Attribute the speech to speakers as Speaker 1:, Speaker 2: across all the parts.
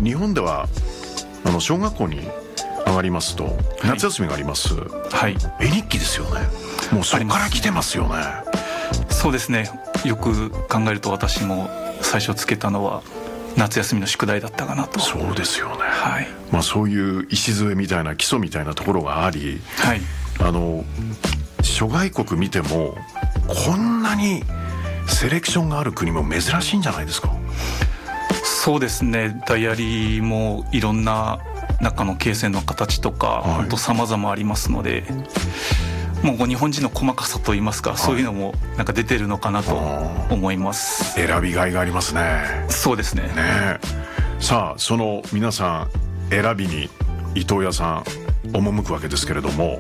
Speaker 1: 日本では小学校に上がりますと、夏休みがあります、
Speaker 2: はい、
Speaker 1: 絵日記ですよね。もうそこから来てますよね。
Speaker 2: そうですね。よく考えると私も最初つけたのは夏休みの宿題だったかなと。
Speaker 1: そうですよね、
Speaker 2: はい。
Speaker 1: そういう礎みたいな基礎みたいなところがあり、
Speaker 2: はい、
Speaker 1: 諸外国見てもこんなにセレクションがある国も珍しいんじゃないですか。
Speaker 2: そうですね。ダイアリーもいろんな中の罫線の形とか、本当様々ありますので、もう日本人の細かさといいますか、そういうのもなんか出てるのかなと思います。
Speaker 1: 選びがいがありますね。
Speaker 2: そうですね。
Speaker 1: さあ、その皆さん選びに伊藤屋さん赴くわけですけれども、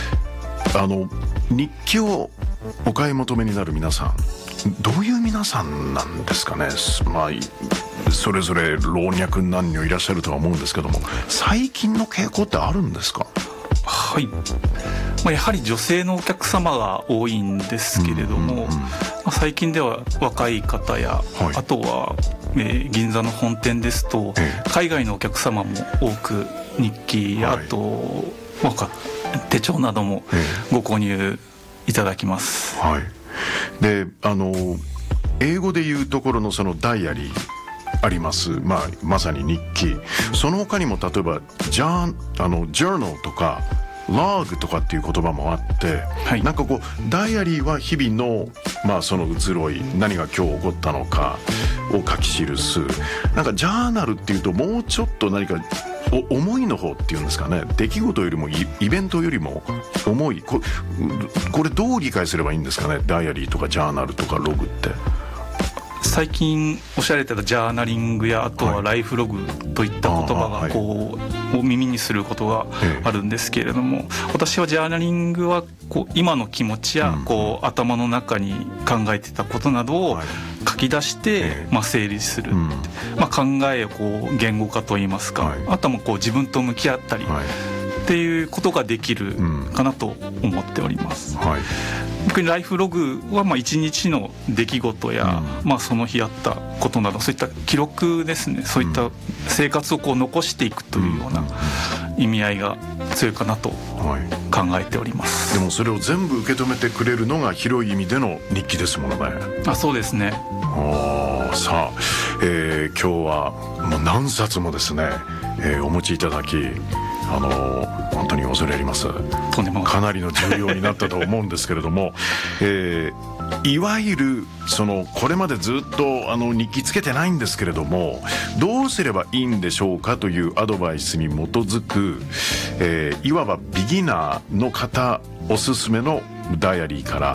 Speaker 1: 日記をお買い求めになる皆さん、どういう皆さんなんですかね。それぞれ老若男女いらっしゃるとは思うんですけども、最近の傾向ってあるんですか。
Speaker 2: はい。やはり女性のお客様が多いんですけれども、最近では若い方や、あとは、銀座の本店ですと、海外のお客様も多く日記や、あと、手帳などもご購入いただきます。
Speaker 1: で、英語でいうところのそのダイアリーあります、まさに日記。その他にも例えばジャーナルとかログとかっていう言葉もあって、なんかこうダイアリーは日々のその移ろい、何が今日起こったのかを書き記す。なんかジャーナルっていうともうちょっと何か思いの方っていうんですかね。出来事よりもイベントよりも思い、これどう理解すればいいんですかね。ダイアリーとかジャーナルとかログって。
Speaker 2: 最近おっしゃられたジャーナリングや、あとはライフログといった言葉が耳にすることがあるんですけれども、私はジャーナリングは今の気持ちや頭の中に考えてたことなどを書き出して整理する、考えを言語化といいますか、あとは自分と向き合ったりっていうことができるかなと思っております。特にライフログは一日の出来事や、その日あったことなど、そういった記録ですね。そういった生活を残していくというような意味合いが強いかなと考えております。
Speaker 1: でもそれを全部受け止めてくれるのが広い意味での日記ですものね。
Speaker 2: そうですね。
Speaker 1: さあ、今日はもう何冊もですね、お持ちいただき、本当に恐れ入ります。かなりの重要になったと思うんですけれども、いわゆるこれまでずっと日記つけてないんですけれども、どうすればいいんでしょうかというアドバイスに基づく、いわばビギナーの方おすすめのダイアリーから、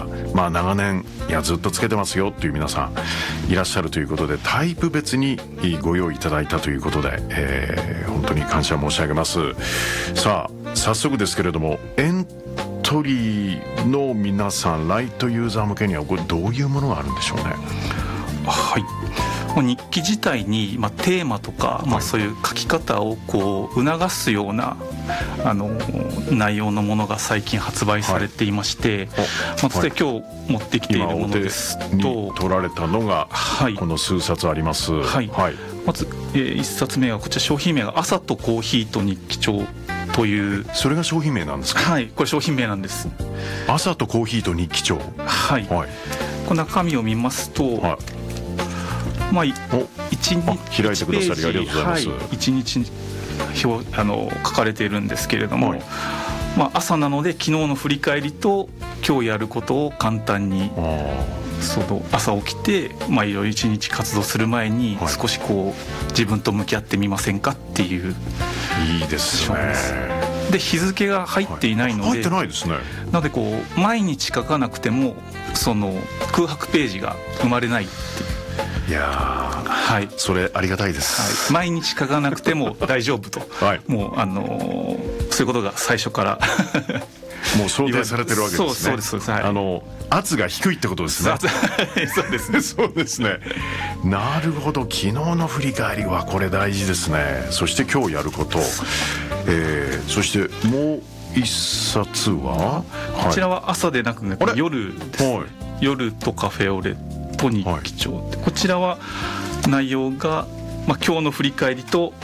Speaker 1: 長年ずっとつけてますよという皆さんいらっしゃるということで、タイプ別にご用意いただいたということで、本当に感謝申し上げます。さあ、早速ですけれども、エントリーの皆さん、ライトユーザー向けにはこれどういうものがあるんでしょうね。
Speaker 2: 日記自体に、テーマとか、そういう書き方を促すような内容のものが最近発売されていまして、今日持ってきているものですと、
Speaker 1: 今お手に取られたのが、この数冊あります。ま
Speaker 2: ず、1冊目はこちら、商品名が朝とコーヒーと日記帳という。
Speaker 1: それが商品名なんですか。
Speaker 2: これ商品名なんです。
Speaker 1: 朝とコーヒーと日記帳。
Speaker 2: この中身を見ますと、
Speaker 1: 開いてくださりありがとうございます。
Speaker 2: 1日書かれているんですけれども、朝なので昨日の振り返りと今日やることを簡単に、朝起きて、いろいろ一日活動する前に少し自分と向き合ってみませんかっていう。
Speaker 1: いいですね。
Speaker 2: で、日付が入っていないので、
Speaker 1: 入ってないですね。
Speaker 2: なので毎日書かなくても空白ページが生まれないっていう。
Speaker 1: いやそれありがたいです。
Speaker 2: 毎日書かなくても大丈夫と、もうそういうことが最初から
Speaker 1: もう想定されてるわけですね。
Speaker 2: そうです。
Speaker 1: 圧が低いってことですね。
Speaker 2: そうですね。
Speaker 1: そうですね。なるほど。昨日の振り返りはこれ大事ですね。そして今日やること、そしてもう一冊は、
Speaker 2: こちらは朝でなく夜ですね。夜とカフェオレと日記帳、こちらは内容が、今日の振り返りと